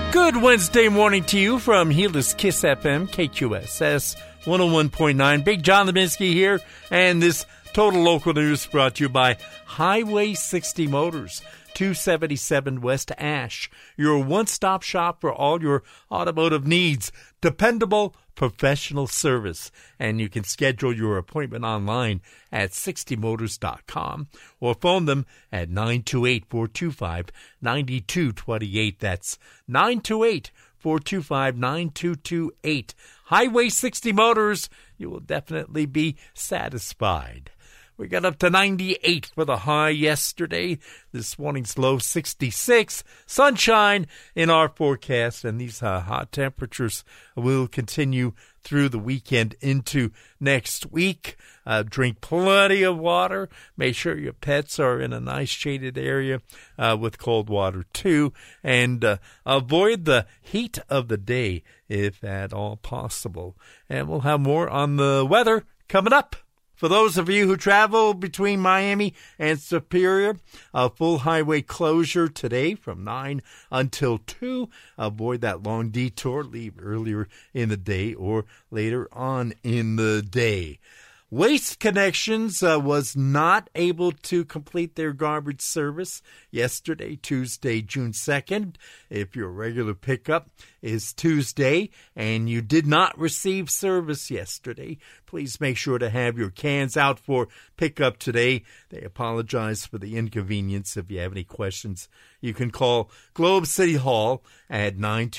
Good Wednesday morning to you from Helix Kiss FM, KQSS 101.9. Big John Leminski here, and this Total Local News brought to you by Highway 60 Motors, 277 West Ash, your one-stop shop for all your automotive needs. Dependable professional service, and you can schedule your appointment online at 60motors.com or phone them at 928-425-9228. That's 928-425-9228. Highway 60 Motors, you will definitely be satisfied. We got up to 98 for the high yesterday. This morning's low 66. Sunshine in our forecast, and these hot temperatures will continue through the weekend into next week. Drink plenty of water. Make sure your pets are in a nice shaded area with cold water too. And avoid the heat of the day if at all possible. And we'll have more on the weather coming up. For those of you who travel between Miami and Superior, a full highway closure today from 9 until 2. Avoid that long detour. Leave earlier in the day or later on in the day. Waste Connections was not able to complete their garbage service yesterday, Tuesday, June 2nd. If your regular pickup is Tuesday and you did not receive service yesterday, please make sure to have your cans out for pickup today. They apologize for the inconvenience. If you have any questions, you can call Globe City Hall at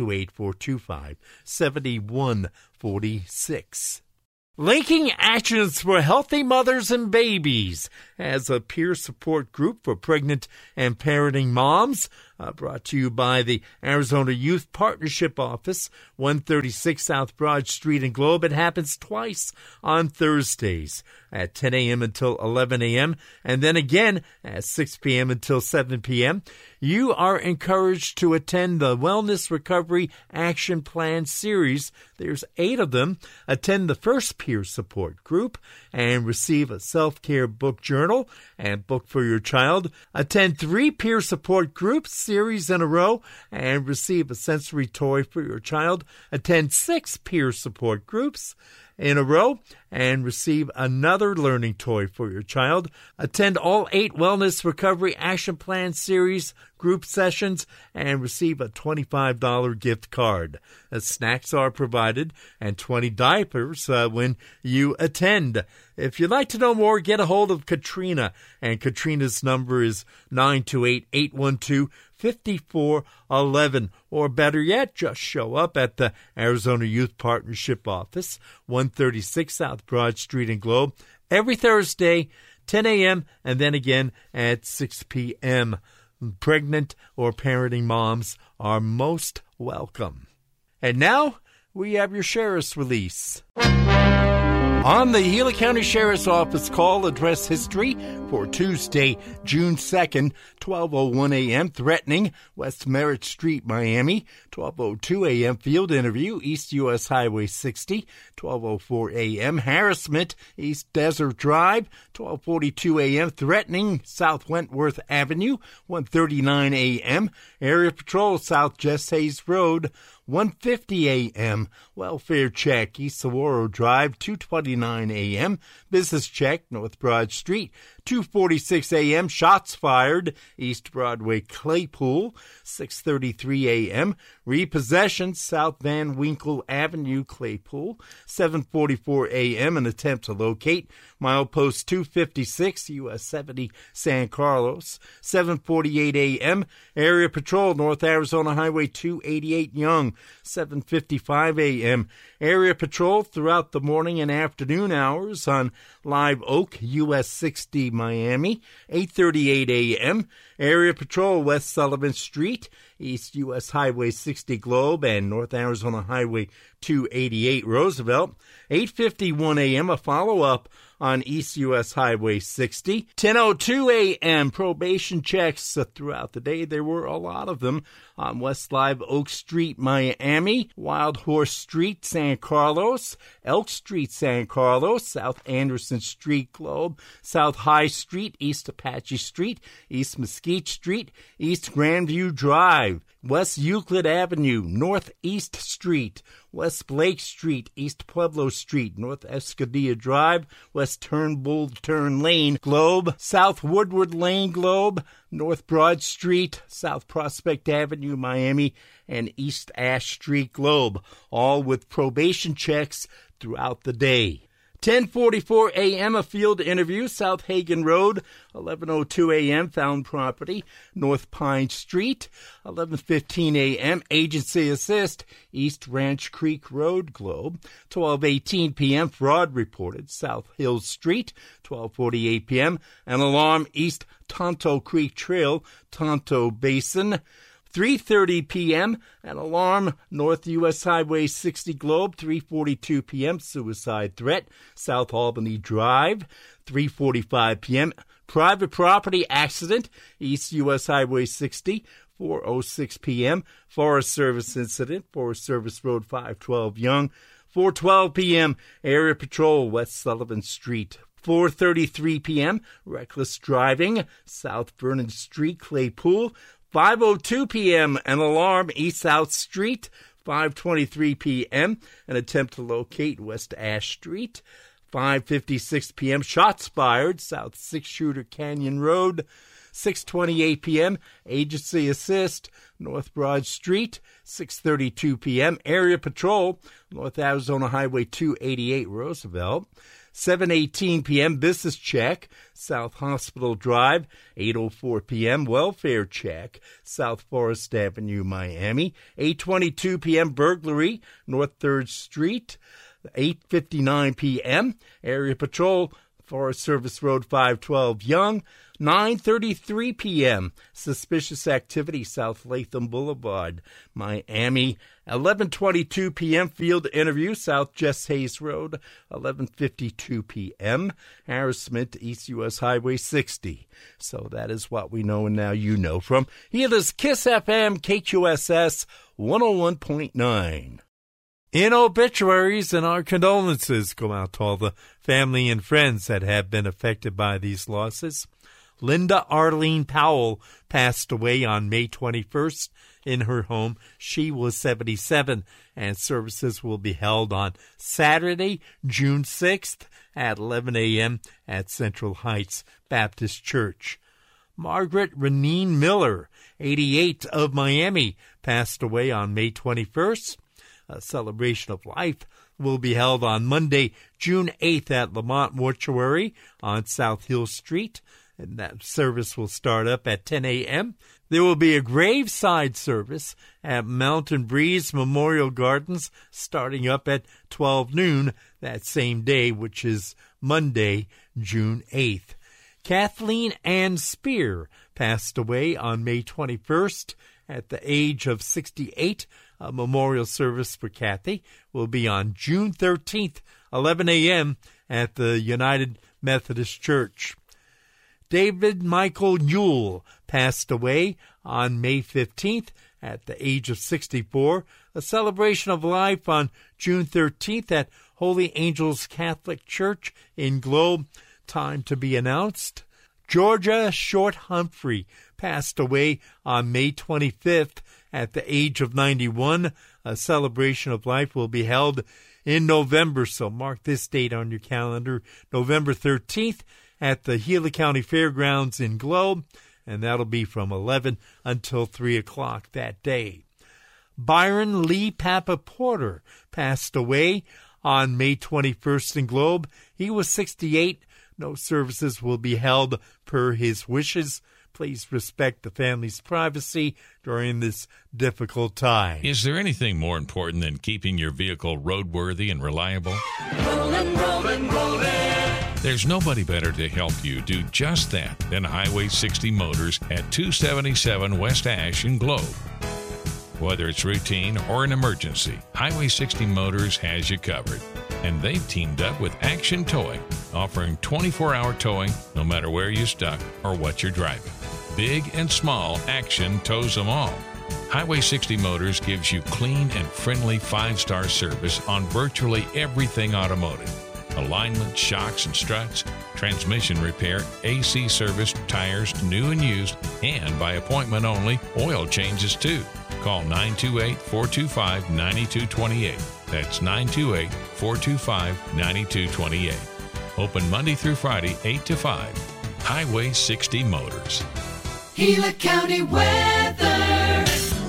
928-425-7146. Linking Actions for Healthy Mothers and Babies as a peer support group for pregnant and parenting moms, brought to you by the Arizona Youth Partnership Office, 136 South Broad Street in Globe. It happens twice on Thursdays at 10 a.m. until 11 a.m. and then again at 6 p.m. until 7 p.m. You are encouraged to attend the Wellness Recovery Action Plan series. There's 8 of them. Attend the first peer support group and receive a self-care book journal and book for your child. Attend 3 peer support groups series in a row and receive a sensory toy for your child. Attend 6 peer support groups in a row and receive another learning toy for your child. Attend all 8 Wellness Recovery Action Plan series group sessions and receive a $25 gift card. Snacks are provided and 20 diapers when you attend. If you'd like to know more, get a hold of Katrina, and Katrina's number is 928-812-5411, or better yet, just show up at the Arizona Youth Partnership Office, 136 South Broad Street in Globe, every Thursday, 10 a.m., and then again at 6 p.m. Pregnant or parenting moms are most welcome. And now, we have your sheriff's release. On the Gila County Sheriff's Office call address history for Tuesday, June 2nd, 12:01 a.m., threatening West Merritt Street, Miami. 12:02 a.m., field interview, East U.S. Highway 60. 12:04 a.m., harassment, East Desert Drive. 12:42 a.m., threatening South Wentworth Avenue. 1:39 a.m., area patrol, South Jess Hayes Road. 1:50 a.m., welfare check, East Saguaro Drive. 2:29 a.m., business check, North Broad Street. 2:46 a.m., shots fired, East Broadway Claypool. 6:33 a.m., repossession, South Van Winkle Avenue, Claypool. 7:44 a.m., an attempt to locate milepost 256, US 70, San Carlos. 7:48 a.m., area patrol, North Arizona Highway 288, Young. 7:55 a.m., area patrol throughout the morning and afternoon hours on Live Oak, US 60, Miami. 8:38 a.m., area patrol, West Sullivan Street, East U.S. Highway 60 Globe, and North Arizona Highway 288 Roosevelt. 8:51 a.m., a follow-up on East U.S. Highway 60. 10:02 a.m., probation checks throughout the day. There were a lot of them on West Live Oak Street, Miami, Wild Horse Street, San Carlos, Elk Street, San Carlos, South Anderson Street, Globe, South High Street, East Apache Street, East Mesquite Mesquite Street, East Grandview Drive, West Euclid Avenue, Northeast Street, West Blake Street, East Pueblo Street, North Escudilla Drive, West Turnbull Turn Lane, Globe, South Woodward Lane, Globe, North Broad Street, South Prospect Avenue, Miami, and East Ash Street, Globe, all with probation checks throughout the day. 10:44 a.m., a field interview, South Hagen Road. 11:02 a.m., found property, North Pine Street. 11:15 a.m., agency assist, East Ranch Creek Road, Globe. 12:18 p.m., fraud reported, South Hill Street. 12:48 p.m., an alarm, East Tonto Creek Trail, Tonto Basin. 3:30 p.m., an alarm, North U.S. Highway 60 Globe. 3:42 p.m., suicide threat, South Albany Drive. 3:45 p.m., private property accident, East U.S. Highway 60. 4:06 p.m., Forest Service incident, Forest Service Road 512 Young. 4:12 p.m., area patrol, West Sullivan Street. 4:33 p.m., reckless driving, South Vernon Street, Claypool. 5:02 p.m., an alarm, East South Street. 5:23 p.m., an attempt to locate West Ash Street. 5:56 p.m., shots fired, South Six-Shooter Canyon Road. 6:28 p.m., agency assist, North Broad Street. 6:32 p.m., area patrol, North Arizona Highway 288 Roosevelt. 7:18 p.m., business check, South Hospital Drive. 8:04 p.m., welfare check, South Forest Avenue, Miami. 8:22 p.m., burglary, North 3rd Street. 8:59 p.m., area patrol, Forest Service Road 512 Young. 9:33 p.m., suspicious activity, South Latham Boulevard, Miami. 11:22 p.m., field interview, South Jess Hayes Road. 11:52 p.m., harassment, East U.S. Highway 60. So that is what we know, and now you know. From here is KISS FM, KQSS 101.9. In obituaries, and our condolences go out to all the family and friends that have been affected by these losses. Linda Arlene Powell passed away on May 21st in her home. She was 77, and services will be held on Saturday, June 6th at 11 a.m. at Central Heights Baptist Church. Margaret Renine Miller, 88, of Miami, passed away on May 21st. A celebration of life will be held on Monday, June 8th at Lamont Mortuary on South Hill Street. And that service will start up at 10 a.m. There will be a graveside service at Mountain Breeze Memorial Gardens starting up at 12 noon that same day, which is Monday, June 8th. Kathleen Ann Spear passed away on May 21st at the age of 68. A memorial service for Kathy will be on June 13th, 11 a.m. at the United Methodist Church. David Michael Yule passed away on May 15th at the age of 64. A celebration of life on June 13th at Holy Angels Catholic Church in Globe. Time to be announced. Georgia Short Humphrey passed away on May 25th at the age of 91. A celebration of life will be held in November, so mark this date on your calendar, November 13th. At the Gila County Fairgrounds in Globe, and that'll be from 11 until 3 o'clock that day. Byron Lee Papa Porter passed away on May 21st in Globe. He was 68. No services will be held per his wishes. Please respect the family's privacy during this difficult time. Is there anything more important than keeping your vehicle roadworthy and reliable? Rollin'. There's nobody better to help you do just that than Highway 60 Motors at 277 West Ash in Globe. Whether it's routine or an emergency, Highway 60 Motors has you covered. And they've teamed up with Action Towing, offering 24-hour towing no matter where you're stuck or what you're driving. Big and small, Action tows them all. Highway 60 Motors gives you clean and friendly 5-star service on virtually everything automotive. alignment, shocks and struts, transmission repair, AC service, tires, new and used, and by appointment only, oil changes too. Call 928-425-9228. That's 928-425-9228. Open Monday through Friday, 8 to 5. Highway 60 Motors. Gila County weather.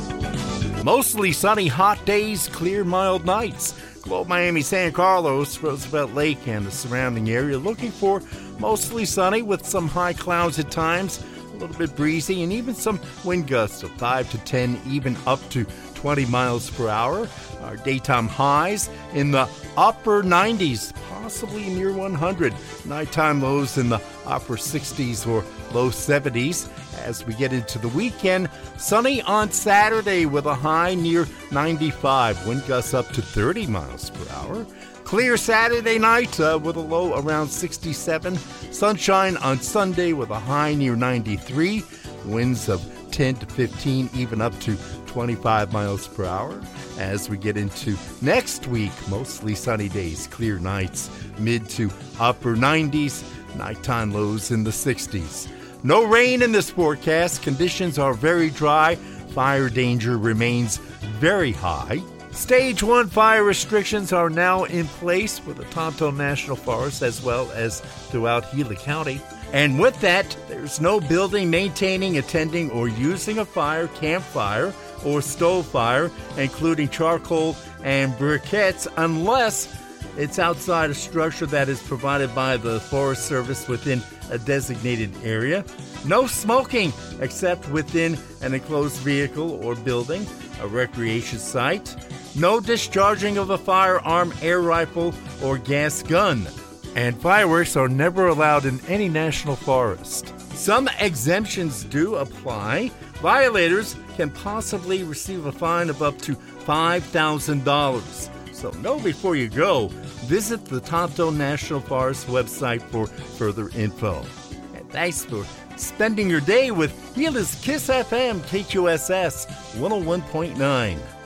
Mostly sunny, hot days, clear, mild nights. Globe Miami, San Carlos, Roosevelt Lake, and the surrounding area looking for mostly sunny with some high clouds at times, a little bit breezy, and even some wind gusts of 5 to 10, even up to 20 miles per hour. Our daytime highs in the upper 90s, possibly near 100. Nighttime lows in the upper 60s or low 70s. As we get into the weekend, sunny on Saturday with a high near 95. Wind gusts up to 30 miles per hour. Clear Saturday night with a low around 67. Sunshine on Sunday with a high near 93. Winds of 10 to 15, even up to 25 miles per hour. As we get into next week, mostly sunny days, clear nights, mid to upper 90s, nighttime lows in the 60s. No rain in this forecast. Conditions are very dry. Fire danger remains very high. Stage 1 fire restrictions are now in place for the Tonto National Forest as well as throughout Gila County. And with that, there's no building, maintaining, attending, or using a fire, campfire, or stove fire, including charcoal and briquettes, unless it's outside a structure that is provided by the Forest Service within a designated area. No smoking except within an enclosed vehicle or building, a recreation site. No discharging of a firearm, air rifle, or gas gun. And fireworks are never allowed in any national forest. Some exemptions do apply. Violators can possibly receive a fine of up to $5,000. So know before you go. Visit the Tonto National Forest website for further info. And thanks for spending your day with Gila's Kiss FM KQSS 101.9.